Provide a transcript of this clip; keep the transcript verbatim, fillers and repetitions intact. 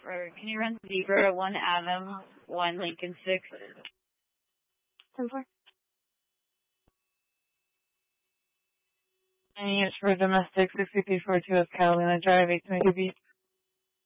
or can you run Zebra, one Adam, one Lincoln six? ten four. Any units for domestic, six three four two West Catalina Drive, eight twenty-two B.